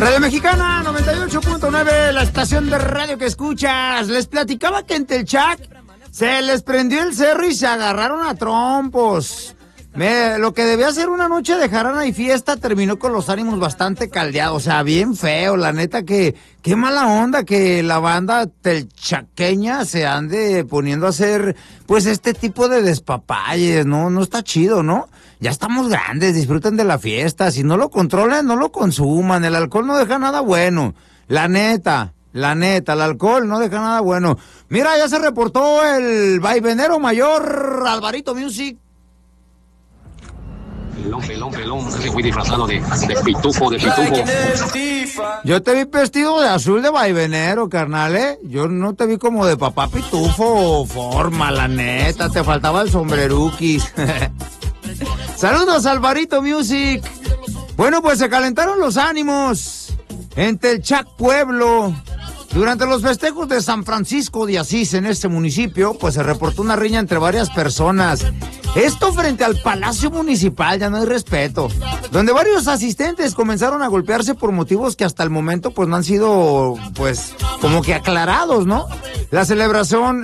Radio Mexicana 98.9, la estación de radio que escuchas. Les platicaba que en Telchac se les prendió el cerro y se agarraron a trompos. Lo que debía ser una noche de jarana y fiesta terminó con los ánimos bastante caldeados, o sea, bien feo, la neta que qué mala onda que la banda telchaqueña se ande poniendo a hacer pues este tipo de despapalles, no está chido, ¿no? Ya estamos grandes, disfruten de la fiesta, si no lo controlan, no lo consuman, el alcohol no deja nada bueno, la neta, el alcohol no deja nada bueno. Mira, ya se reportó el vaivenero mayor Alvarito Music. Pelón, ese güey disfrazado de pitufo. Yo te vi vestido de azul de vaivenero, carnal, ¿eh? Yo no te vi como de papá pitufo o forma, la neta, te faltaba el sombreruquis. Saludos, Alvarito Music. Bueno, pues se calentaron los ánimos en Telchac, Pueblo. Durante los festejos de San Francisco de Asís en este municipio, pues se reportó una riña entre varias personas. Esto frente al Palacio Municipal, ya no hay respeto, donde varios asistentes comenzaron a golpearse por motivos que hasta el momento pues no han sido pues como que aclarados, ¿no? La celebración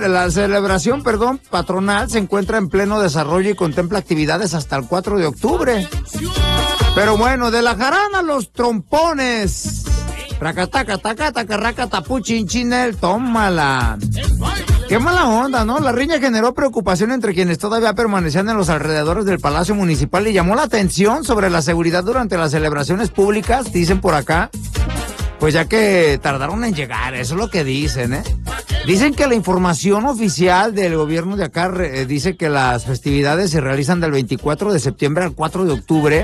patronal se encuentra en pleno desarrollo y contempla actividades hasta el 4 de octubre. Pero bueno, de la jarana a los trompones. Racataca, taca, raca, tapuchinchinel, tómala. Qué mala onda, ¿no? La riña generó preocupación entre quienes todavía permanecían en los alrededores del Palacio Municipal y llamó la atención sobre la seguridad durante las celebraciones públicas, dicen por acá. Pues ya que tardaron en llegar, eso es lo que dicen, ¿eh? Dicen que la información oficial del gobierno de acá dice que las festividades se realizan del 24 de septiembre al 4 de octubre.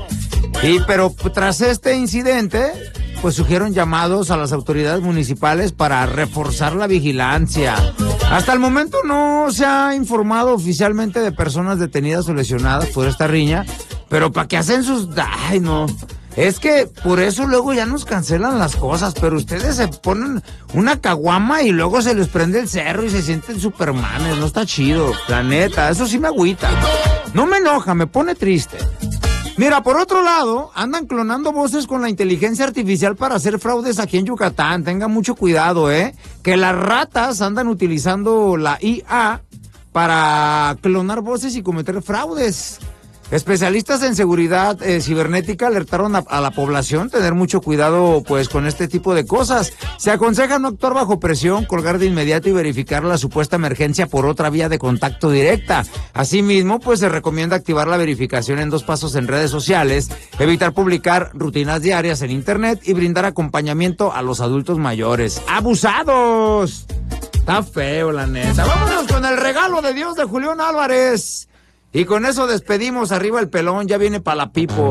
Pero tras este incidente, pues surgieron llamados a las autoridades municipales para reforzar la vigilancia. Hasta el momento no se ha informado oficialmente de personas detenidas o lesionadas por esta riña, pero ¿para qué hacen sus...? Ay, no. Es que por eso luego ya nos cancelan las cosas, pero ustedes se ponen una caguama y luego se les prende el cerro y se sienten supermanes, no está chido, la neta, eso sí me agüita. No me enoja, me pone triste. Mira, por otro lado, andan clonando voces con la inteligencia artificial para hacer fraudes aquí en Yucatán. Tengan mucho cuidado, que las ratas andan utilizando la IA para clonar voces y cometer fraudes. Especialistas en seguridad cibernética alertaron a la población tener mucho cuidado pues con este tipo de cosas. Se aconseja no actuar bajo presión, colgar de inmediato y verificar la supuesta emergencia por otra vía de contacto directa. Asimismo, pues se recomienda activar la verificación en 2 pasos en redes sociales, evitar publicar rutinas diarias en internet y brindar acompañamiento a los adultos mayores. ¡Abusados! Está feo, la neta. Vámonos con el regalo de Dios de Julián Álvarez. Y con eso despedimos. Arriba el pelón, ya viene para la pipo.